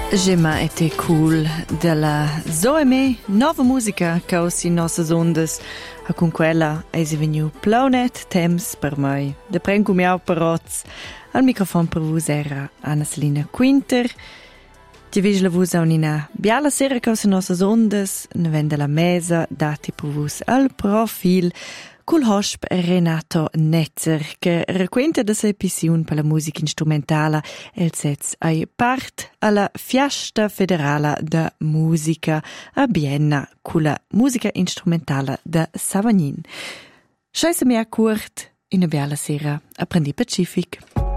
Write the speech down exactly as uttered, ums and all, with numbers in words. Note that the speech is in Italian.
Gemma été cool della Zoeme, nova musica che ho in nostre ondas, e con quella è venu plaunet temps per me. De prengo mi au paroz, al microfono per voi era Anna Selina Quinter. Ti vedo la voce a una biala sera che ho in nostre ondas, ne vende la mesa, dati per voi al profil, col hosp Renato Netzer, che racconta da sua passione per la musica strumentale e sets ai part alla Fiesta Federale da Musica a Vienna, con la musica strumentale da Savagnin. Scheisse mi a curt, in una biala sera, apprendi Pacific.